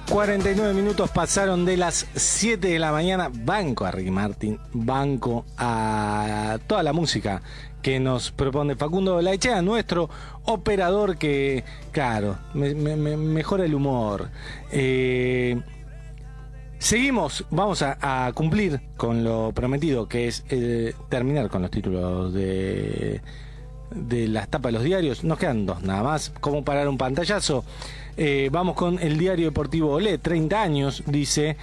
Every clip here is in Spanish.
49 minutos pasaron de las 7 de la mañana. Banco a Ricky Martin, banco a toda la música que nos propone Facundo Olaechea, nuestro operador que, claro, mejora el humor. Seguimos, vamos a cumplir con lo prometido, que es terminar con los títulos de las tapas de los diarios. Nos quedan dos nada más, como parar un pantallazo. Vamos con el diario deportivo Olé, 30 años, dice,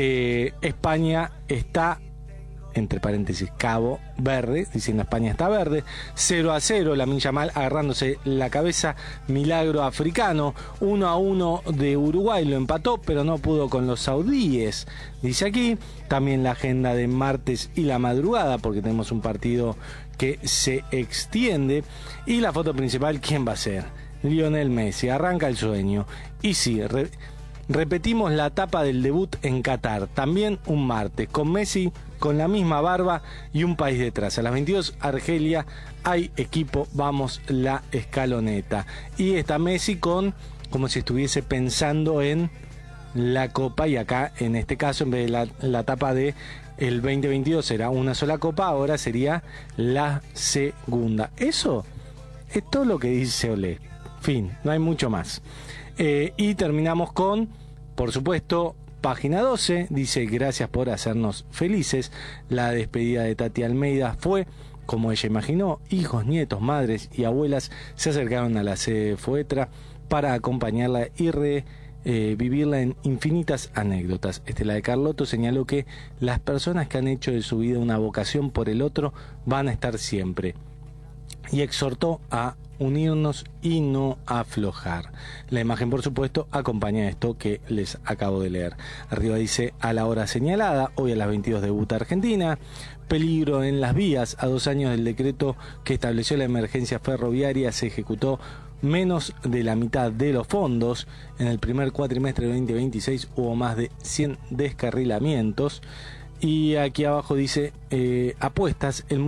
España está, entre paréntesis, Cabo Verde, diciendo España está verde, 0-0, Lamine Yamal agarrándose la cabeza, milagro africano, 1-1 de Uruguay, lo empató, pero no pudo con los saudíes, dice aquí. También la agenda de martes y la madrugada, porque tenemos un partido que se extiende, y la foto principal, ¿quién va a ser? Lionel Messi, arranca el sueño. Y sí, repetimos la etapa del debut en Qatar, también un martes, con Messi con la misma barba y un país detrás. A las 22, Argelia, hay equipo, vamos la escaloneta. Y está Messi como si estuviese pensando en la Copa, y acá, en este caso, en vez de la etapa de el 2022 era una sola Copa, ahora sería la segunda. Eso es todo lo que dice Olé. Fin, no hay mucho más. Y terminamos con, por supuesto, página 12, dice: gracias por hacernos felices. La despedida de Tati Almeida fue como ella imaginó. Hijos, nietos, madres y abuelas se acercaron a la sede de Foetra para acompañarla y vivirla en infinitas anécdotas. La de Carlotto señaló que las personas que han hecho de su vida una vocación por el otro van a estar siempre, y exhortó a unirnos y no aflojar. La imagen, por supuesto, acompaña esto que les acabo de leer. Arriba dice: a la hora señalada, hoy a las 22 debuta Argentina. Peligro en las vías. A 2 años del decreto que estableció la emergencia ferroviaria, se ejecutó menos de la mitad de los fondos. En el primer cuatrimestre del 2026 hubo más de 100 descarrilamientos. Y aquí abajo dice: apuestas, el